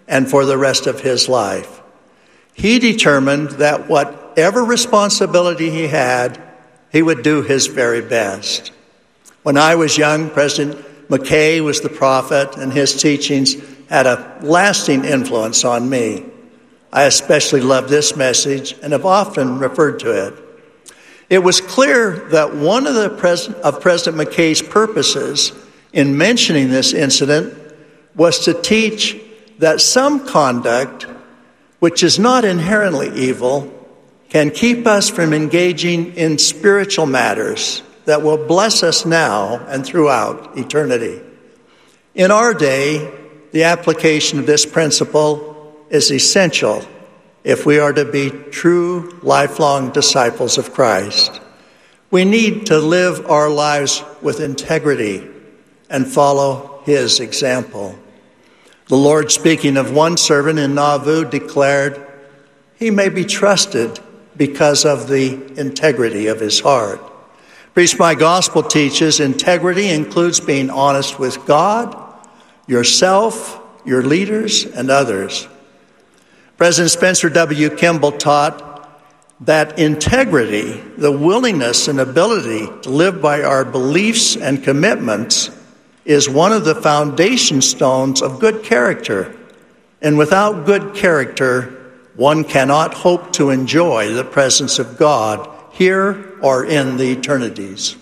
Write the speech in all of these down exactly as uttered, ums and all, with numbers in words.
and for the rest of his life. He determined that whatever responsibility he had, he would do his very best. When I was young, President McKay was the prophet, and his teachings had a lasting influence on me. I especially love this message and have often referred to it. It was clear that one of the pres- of President McKay's purposes in mentioning this incident was to teach that some conduct, which is not inherently evil, can keep us from engaging in spiritual matters that will bless us now and throughout eternity. In our day, the application of this principle is essential if we are to be true, lifelong disciples of Christ. We need to live our lives with integrity and follow his example. The Lord, speaking of one servant in Nauvoo, declared, "He may be trusted because of the integrity of his heart." Preach My Gospel teaches integrity includes being honest with God, yourself, your leaders, and others. President Spencer W. Kimball taught that integrity, the willingness and ability to live by our beliefs and commitments, is one of the foundation stones of good character. And without good character, one cannot hope to enjoy the presence of God here or in the eternities.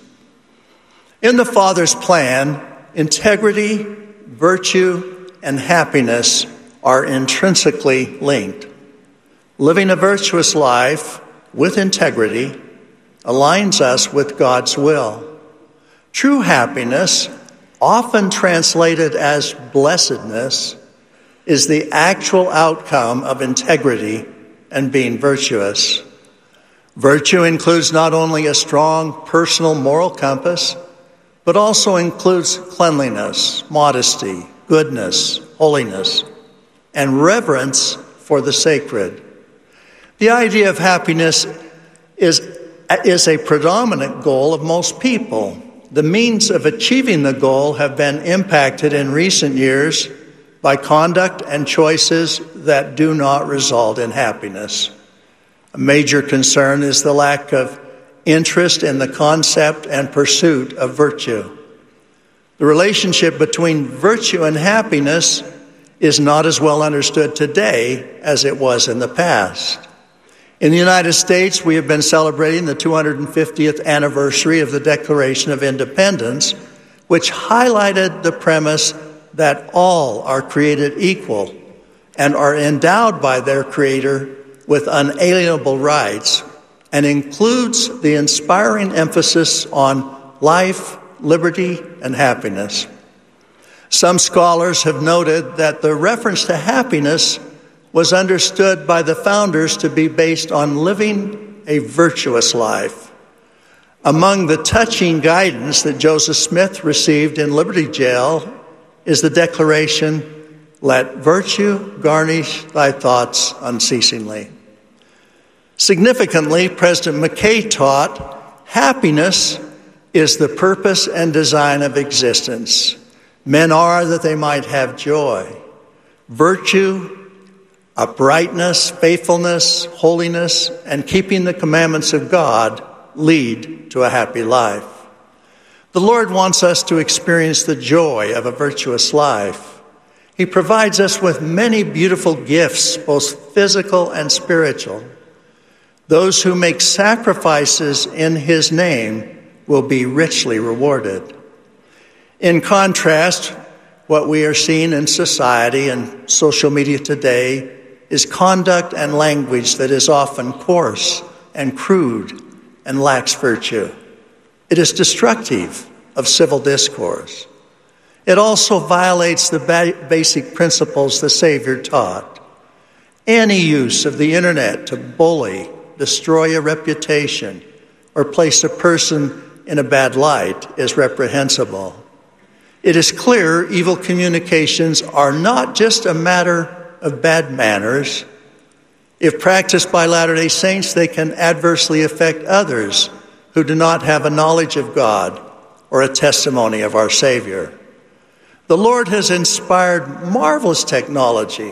In the Father's plan, integrity, virtue, and happiness are intrinsically linked. Living a virtuous life with integrity aligns us with God's will. True happiness, often translated as blessedness, is the actual outcome of integrity and being virtuous. Virtue includes not only a strong personal moral compass, but also includes cleanliness, modesty, goodness, holiness, and reverence for the sacred. The idea of happiness is, is a predominant goal of most people. The means of achieving the goal have been impacted in recent years by conduct and choices that do not result in happiness. A major concern is the lack of interest in the concept and pursuit of virtue. The relationship between virtue and happiness is not as well understood today as it was in the past. In the United States, we have been celebrating the two hundred fiftieth anniversary of the Declaration of Independence, which highlighted the premise that all are created equal and are endowed by their Creator with unalienable rights, and includes the inspiring emphasis on life, liberty, and happiness. Some scholars have noted that the reference to happiness was understood by the founders to be based on living a virtuous life. Among the touching guidance that Joseph Smith received in Liberty Jail is the declaration, "Let virtue garnish thy thoughts unceasingly." Significantly, President McKay taught, happiness is the purpose and design of existence. Men are that they might have joy. Virtue, uprightness, faithfulness, holiness, and keeping the commandments of God lead to a happy life. The Lord wants us to experience the joy of a virtuous life. He provides us with many beautiful gifts, both physical and spiritual. Those who make sacrifices in his name will be richly rewarded. In contrast, what we are seeing in society and social media today is conduct and language that is often coarse and crude and lacks virtue. It is destructive of civil discourse. It also violates the ba- basic principles the Savior taught. Any use of the internet to bully, destroy a reputation, or place a person in a bad light is reprehensible. It is clear evil communications are not just a matter of bad manners. If practiced by Latter-day Saints, they can adversely affect others who do not have a knowledge of God or a testimony of our Savior. The Lord has inspired marvelous technology